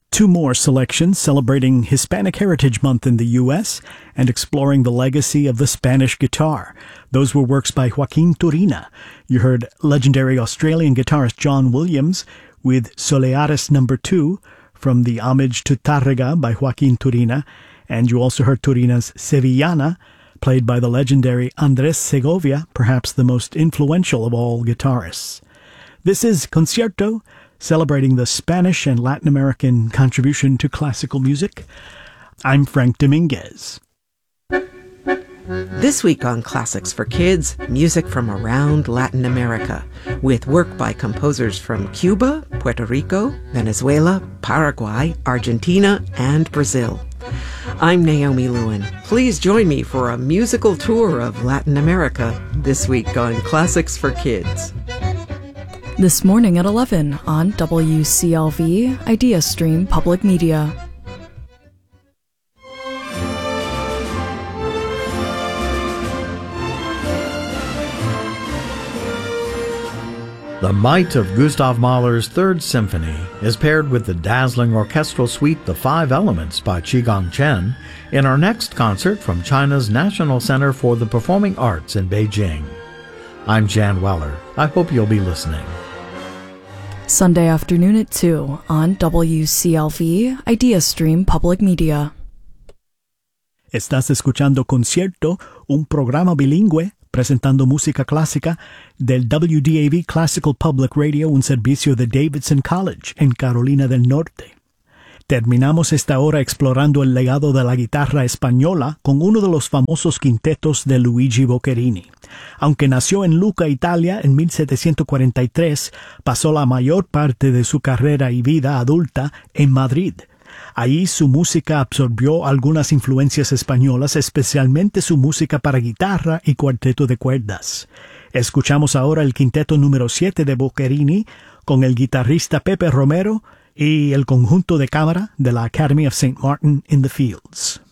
Two more selections celebrating Hispanic Heritage Month in the U.S. and exploring the legacy of the Spanish guitar. Those were works by Joaquin Turina. You heard legendary Australian guitarist John Williams with Soleares No. 2 from the Homage to Tárrega by Joaquin Turina, and you also heard Turina's Sevillana, played by the legendary Andrés Segovia, perhaps the most influential of all guitarists. This is Concierto, celebrating the Spanish and Latin American contribution to classical music. I'm Frank Dominguez. This week on Classics for Kids, music from around Latin America, with work by composers from Cuba, Puerto Rico, Venezuela, Paraguay, Argentina, and Brazil. I'm Naomi Lewin. Please join me for a musical tour of Latin America this week on Classics for Kids. This morning at 11 on WCLV Idea Stream Public Media. The might of Gustav Mahler's Third Symphony is paired with the dazzling orchestral suite The Five Elements by Qigong Chen in our next concert from China's National Center for the Performing Arts in Beijing. I'm Jan Weller. I hope you'll be listening. Sunday afternoon at 2 on WCLV Idea Stream Public Media. Estás escuchando Concierto, un programa bilingüe presentando música clásica del WDAV Classical Public Radio, un servicio de Davidson College en Carolina del Norte. Terminamos esta hora explorando el legado de la guitarra española con uno de los famosos quintetos de Luigi Boccherini. Aunque nació en Lucca, Italia, en 1743, pasó la mayor parte de su carrera y vida adulta en Madrid. Allí su música absorbió algunas influencias españolas, especialmente su música para guitarra y cuarteto de cuerdas. Escuchamos ahora el quinteto número 7 de Boccherini con el guitarrista Pepe Romero y el conjunto de cámara de la Academy of St. Martin in the Fields.